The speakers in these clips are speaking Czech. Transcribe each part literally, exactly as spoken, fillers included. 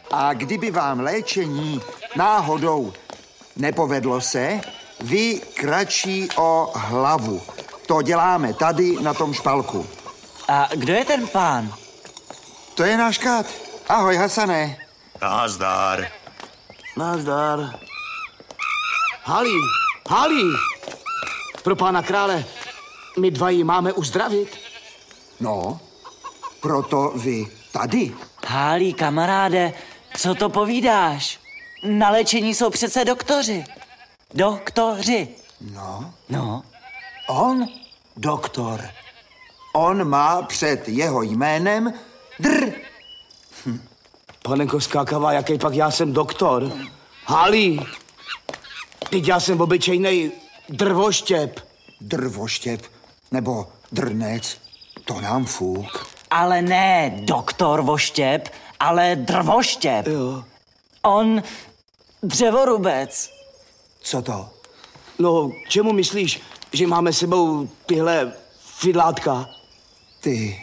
A kdyby vám léčení náhodou nepovedlo se, vy kratší o hlavu. To děláme tady na tom špalku. A kdo je ten pán? To je náš kat. Ahoj, Hasane. Nazdar. Nazdar. Halí, Halí. Pro pána krále, my dva ji máme uzdravit. No, proto vy tady. Hálí, kamaráde, co to povídáš? Na léčení jsou přece doktoři. Doktoři. No. No. On, doktor. On má před jeho jménem dr. Hm. Panenko Skákavá, jaký pak já jsem doktor? Halí, teď já jsem obyčejnej drvoštěp. Drvoštěp nebo drnec, to nám fuk. Ale ne doktor Voštěp, ale drvoštěp. Jo. On dřevorubec. Co to? No, čemu myslíš, že máme sebou tyhle fidlátka? Ty...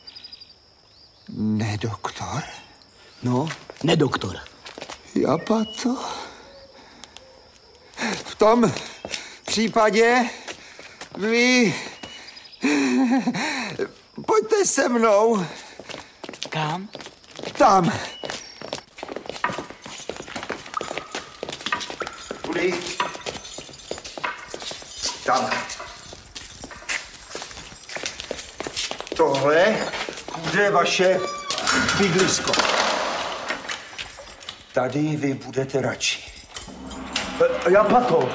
nedoktor? No, nedoktor. Japato? V tom případě vy... pojďte se mnou. Kam? Tam. Kudy? Tam. Tohle bude vaše bydlisko. Tady vy budete radši. Japato.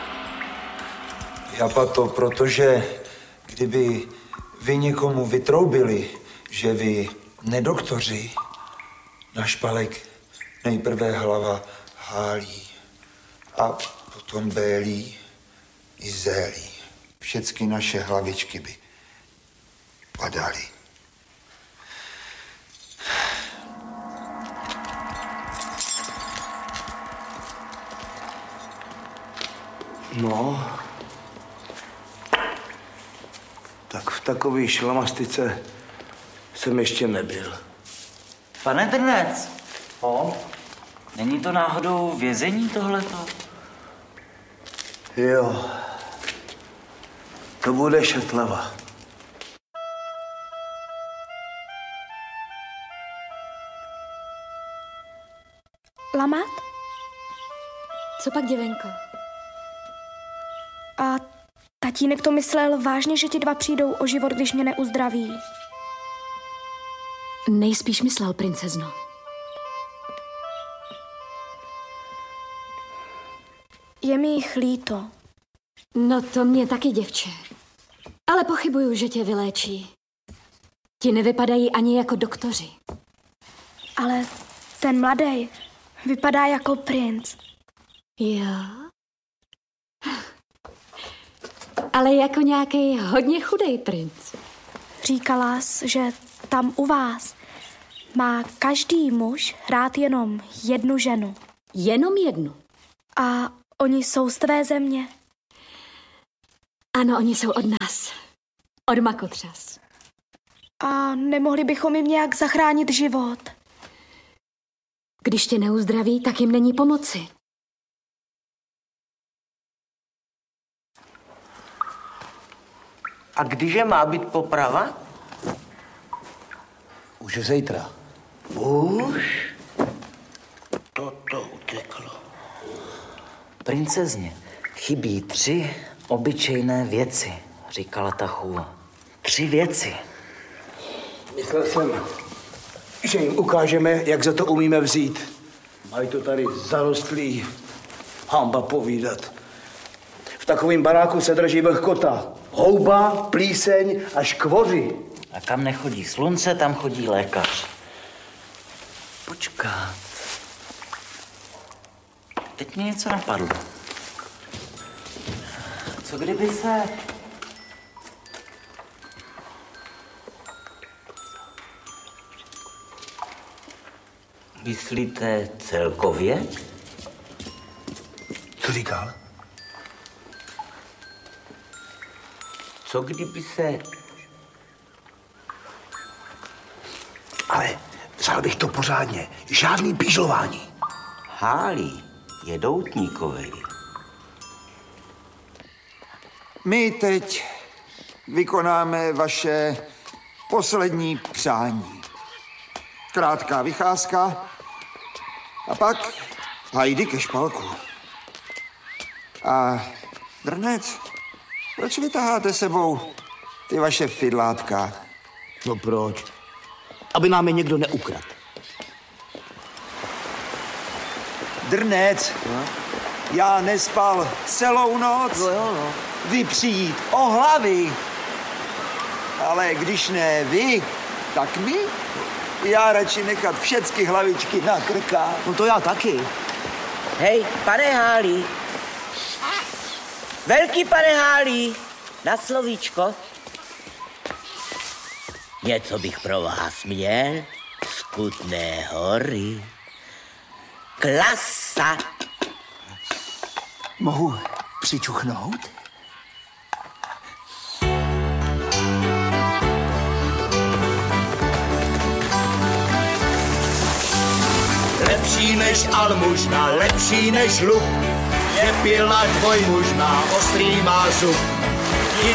Japato, protože kdyby vy někomu vytroubili, že vy nedoktoři, na špalek nejprve hlava hálí a potom bélí i zélí. Všecky naše hlavičky by padaly. No, tak v takové šlamastice jsem ještě nebyl. Pane Drnec. O? Není to náhodou vězení tohleto? Jo, to bude Šetlava. Lamat? Co pak, děvenko? A tatínek to myslel vážně, že ti dva přijdou o život, když mě neuzdraví? Nejspíš myslel, princezno. Je mi jich líto. No to mě taky, děvče. Ale pochybuju, že tě vyléčí. Ti nevypadají ani jako doktoři. Ale ten mladý vypadá jako princ. Jo. Ale jako nějaký hodně chudej princ. Říkala jsi, že tam u vás má každý muž rád jenom jednu ženu. Jenom jednu. A oni jsou z tvé země? Ano, oni jsou od nás. Od Makotřas. A nemohli bychom jim nějak zachránit život? Když tě neuzdraví, tak jim není pomoci. A kdyže má být poprava? Už je zítra. Už? Toto uteklo. Princezně, chybí tři obyčejné věci, říkala ta chůva. Tři věci. Myslel jsem, že jim ukážeme, jak za to umíme vzít. Mají to tady zarostlý, hamba povídat. V takovém baráku se drží vlhkota. Houba, plíseň a škvoři. A kam nechodí slunce, tam chodí lékař. Počkat. Teď mě něco napadlo. Co kdyby se... Myslíte celkově? Co říkal? Co kdyby se... Ale Vzal bych to pořádně. Žádný pížlování. Hálí je doutníkovej. My teď vykonáme vaše poslední přání. Krátká vycházka a pak hajdy ke špalku. A Drnec, proč vytaháte sebou ty vaše fidlátka? No proč? Aby nám je někdo neukradl. Drnec, no? Já nespal celou noc. No jo, no. Vy přijít o hlavy. Ale když ne vy, tak my. Já radši nechat všechny hlavičky na krkách. No to já taky. Hej, pane Hálí. Velký pane Hálí, na slovíčko. Něco bych pro vás měl z Kutné Hory. Klasa. Mohu přičuchnout? Lepší než almužna, lepší než luk, je pila dvojmužná, ostrý má zub.